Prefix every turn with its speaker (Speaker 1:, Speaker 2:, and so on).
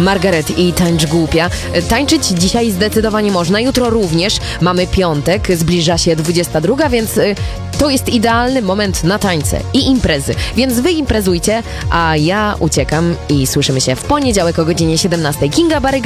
Speaker 1: Margaret i Tańcz Głupia. Tańczyć dzisiaj zdecydowanie można, jutro również. Mamy piątek, zbliża się 22, więc to jest idealny moment na tańce i imprezy. Więc wy imprezujcie, a ja uciekam i słyszymy się w poniedziałek o godzinie 17. Kinga Baryga